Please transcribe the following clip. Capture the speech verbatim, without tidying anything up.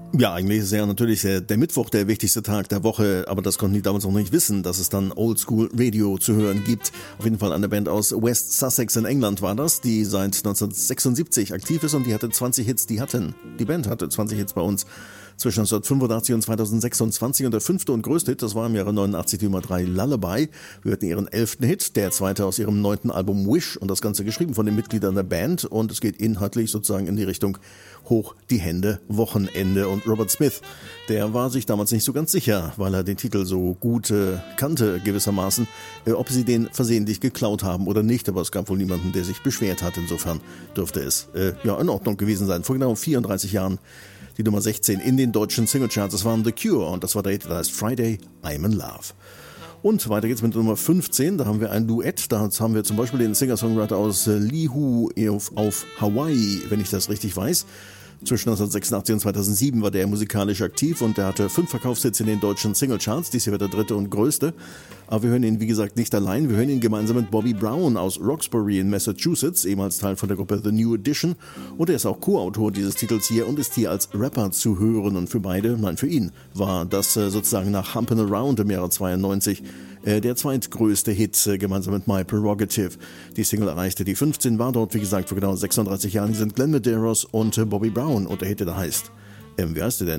Ja, eigentlich ist ja natürlich der, der Mittwoch der wichtigste Tag der Woche, aber das konnten die damals noch nicht wissen, dass es dann Oldschool Radio zu hören gibt. Auf jeden Fall eine Band aus West Sussex in England war das, die seit neunzehnhundertsechsundsiebzig aktiv ist und die hatte zwanzig Hits, die hatten, die Band hatte zwanzig Hits bei uns zwischen neunzehnhundertfünfundachtzig und zweitausendsechsundzwanzig und der fünfte und größte Hit, das war im Jahre neunundachtzig die Nummer drei Lullaby. Wir hörten ihren elften Hit, der zweite aus ihrem neunten Album Wish und das Ganze geschrieben von den Mitgliedern der Band und es geht inhaltlich sozusagen in die Richtung Hoch die Hände, Wochenende und Robert Smith, der war sich damals nicht so ganz sicher, weil er den Titel so gut äh, kannte gewissermaßen, äh, ob sie den versehentlich geklaut haben oder nicht, aber es gab wohl niemanden, der sich beschwert hat, insofern dürfte es äh, ja in Ordnung gewesen sein. Vor genau vierunddreißig Jahren die Nummer sechzehn in den deutschen Singlecharts, das waren The Cure und das war der Hit, der heißt Friday, I'm in Love. Und weiter geht's mit der Nummer fünfzehn, da haben wir ein Duett, da haben wir zum Beispiel den Singer-Songwriter aus äh, Lihu auf, auf Hawaii, wenn ich das richtig weiß. Zwischen neunzehnhundertsechsundachtzig und zweitausendsieben war der musikalisch aktiv und der hatte fünf Verkaufshits in den deutschen Singlecharts. Dies hier wird der dritte und größte. Aber wir hören ihn, wie gesagt, nicht allein. Wir hören ihn gemeinsam mit Bobby Brown aus Roxbury in Massachusetts, ehemals Teil von der Gruppe The New Edition. Und er ist auch Co-Autor dieses Titels hier und ist hier als Rapper zu hören. Und für beide, nein, für ihn, war das äh, sozusagen nach Humpin' Around im Jahre zweiundneunzig äh, der zweitgrößte Hit, äh, gemeinsam mit My Prerogative. Die Single erreichte die fünfzehn, war dort, wie gesagt, vor genau sechsunddreißig Jahren. Die sind Glenn Medeiros und äh, Bobby Brown und der Hit, der heißt, ähm, wie heißt der denn?